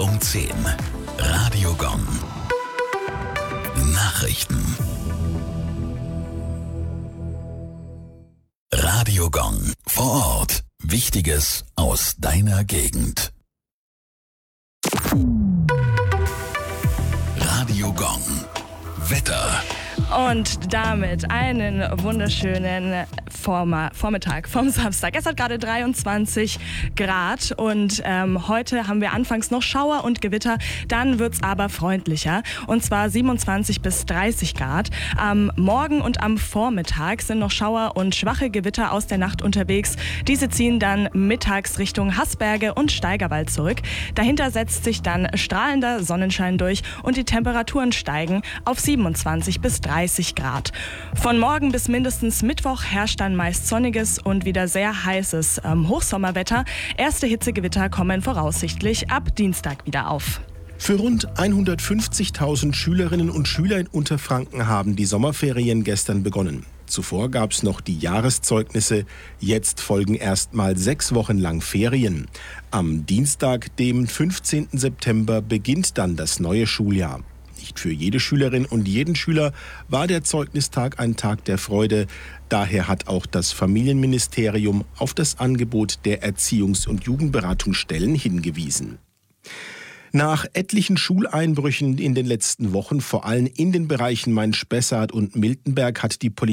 um 10. Radio Gong. Nachrichten. Radio Gong. Vor Ort. Wichtiges aus deiner Gegend. Radio Gong. Wetter. Und damit einen wunderschönen Vormittag vom Samstag. Es hat gerade 23 Grad und heute haben wir anfangs noch Schauer und Gewitter, dann wird es aber freundlicher und zwar 27 bis 30 Grad. Am Morgen und am Vormittag sind noch Schauer und schwache Gewitter aus der Nacht unterwegs. Diese ziehen dann mittags Richtung Haßberge und Steigerwald zurück. Dahinter setzt sich dann strahlender Sonnenschein durch und die Temperaturen steigen auf 27 bis 30 Grad. Von morgen bis mindestens Mittwoch herrscht dann meist sonniges und wieder sehr heißes Hochsommerwetter. Erste Hitzegewitter kommen voraussichtlich ab Dienstag wieder auf. Für rund 150.000 Schülerinnen und Schüler in Unterfranken haben die Sommerferien gestern begonnen. Zuvor gab es noch die Jahreszeugnisse. Jetzt folgen erstmal 6 Wochen lang Ferien. Am Dienstag, dem 15. September, beginnt dann das neue Schuljahr. Nicht für jede Schülerin und jeden Schüler war der Zeugnistag ein Tag der Freude. Daher hat auch das Familienministerium auf das Angebot der Erziehungs- und Jugendberatungsstellen hingewiesen. Nach etlichen Schuleinbrüchen in den letzten Wochen, vor allem in den Bereichen Main-Spessart und Miltenberg, hat die Polizei